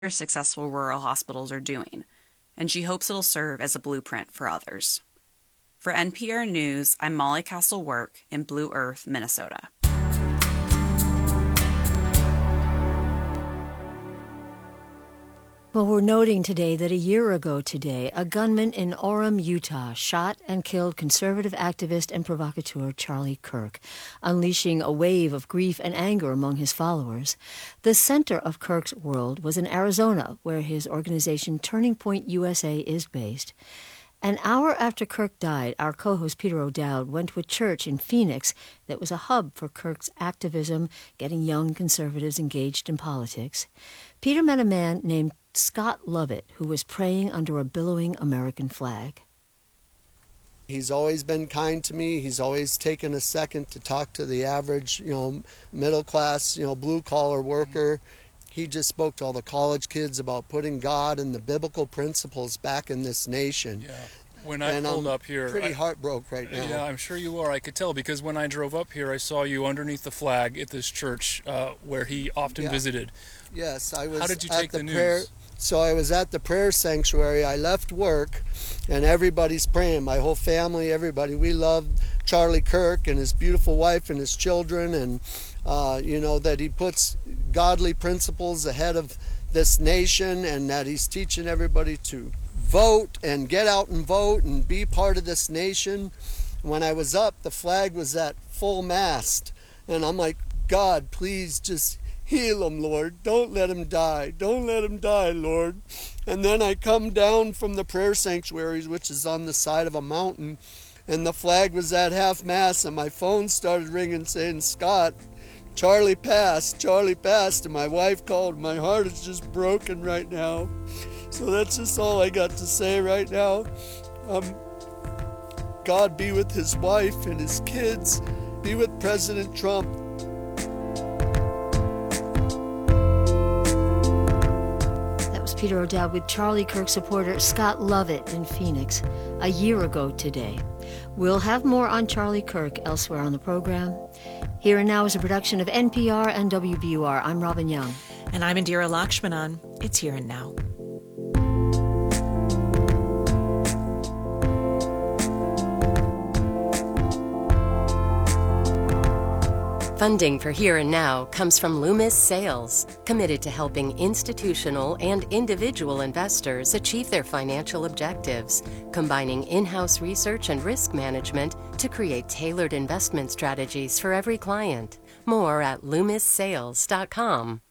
successful rural hospitals are doing, and she hopes it'll serve as a blueprint for others. For NPR News, I'm Molly Castle-Work in Blue Earth, Minnesota. Well, we're noting today that a year ago today, a gunman in Orem, Utah, shot and killed conservative activist and provocateur Charlie Kirk, unleashing a wave of grief and anger among his followers. The center of Kirk's world was in Arizona, where his organization Turning Point USA is based. An hour after Kirk died, our co-host Peter O'Dowd went to a church in Phoenix that was a hub for Kirk's activism, getting young conservatives engaged in politics. Peter met a man named Scott Lovett, who was praying under a billowing American flag. He's always been kind to me. He's always taken a second to talk to the average, middle class, blue-collar worker. He just spoke to all the college kids about putting God and the biblical principles back in this nation. Yeah. When I pulled up here, pretty heartbroken right now. Yeah, I'm sure you are. I could tell because when I drove up here, I saw you underneath the flag at this church where he often visited. Yes, I was. How did you at take the the prayer, news? So I was at the prayer sanctuary. I left work, and everybody's praying. My whole family, everybody. We love Charlie Kirk and his beautiful wife and his children, and that he puts godly principles ahead of this nation, and that he's teaching everybody to vote and get out and vote and be part of this nation. When I was up, the flag was at full mast, and I'm like, God, please just heal him, Lord. Don't let him die. Don't let him die, Lord. And then I come down from the prayer sanctuaries, which is on the side of a mountain, and the flag was at half mast, and my phone started ringing saying, Scott, Charlie passed, and my wife called. My heart is just broken right now. So that's just all I got to say right now. God be with his wife and his kids. Be with President Trump. That was Peter O'Dowd with Charlie Kirk supporter Scott Lovett in Phoenix a year ago today. We'll have more on Charlie Kirk elsewhere on the program. Here and Now is a production of NPR and WBUR. I'm Robin Young. And I'm Indira Lakshmanan. It's Here and Now. Funding for Here and Now comes from Loomis Sales, committed to helping institutional and individual investors achieve their financial objectives, combining in-house research and risk management to create tailored investment strategies for every client. More at LoomisSales.com.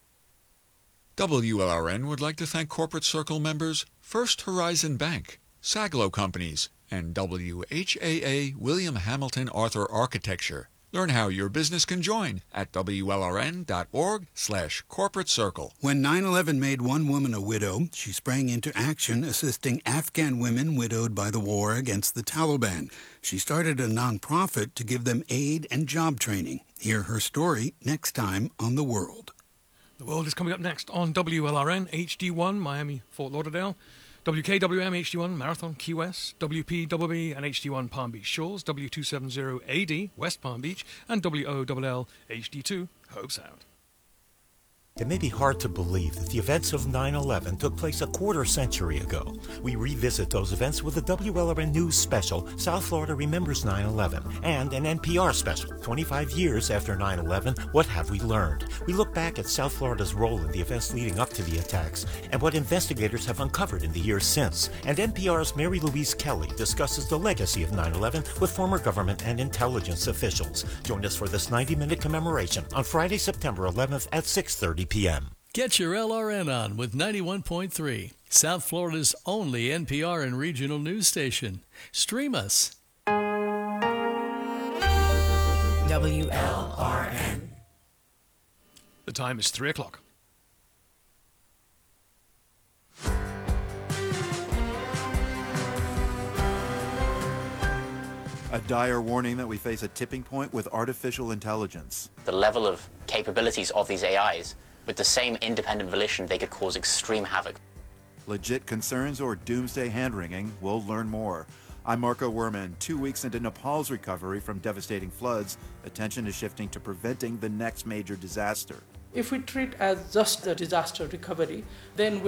WLRN would like to thank Corporate Circle members First Horizon Bank, Saglo Companies, and WHAA William Hamilton Arthur Architecture. Learn how your business can join at WLRN.org/corporate circle. When 9/11 made one woman a widow, she sprang into action assisting Afghan women widowed by the war against the Taliban. She started a nonprofit to give them aid and job training. Hear her story next time on The World. The World is coming up next on WLRN, HD1, Miami, Fort Lauderdale. WKWM HD1 Marathon Key West, WPBB and HD1 Palm Beach Shores, W270AD West Palm Beach, and WOLL HD2 Hope Sound. It may be hard to believe that the events of 9/11 took place a quarter century ago. We revisit those events with a WLRN News special, South Florida Remembers 9/11, and an NPR special, 25 years after 9/11, What Have We Learned? We look back at South Florida's role in the events leading up to the attacks and what investigators have uncovered in the years since. And NPR's Mary Louise Kelly discusses the legacy of 9/11 with former government and intelligence officials. Join us for this 90-minute commemoration on Friday, September 11th at 6:30 p.m. Get your LRN on with 91.3, South Florida's only NPR and regional news station. Stream us. WLRN. The time is 3 o'clock. A dire warning that we face a tipping point with artificial intelligence. The level of capabilities of these AIs, with the same independent volition, they could cause extreme havoc. Legit concerns or doomsday hand-wringing? We'll learn more. I'm Marco Werman. 2 weeks into Nepal's recovery from devastating floods, attention is shifting to preventing the next major disaster. If we treat as just the disaster recovery, then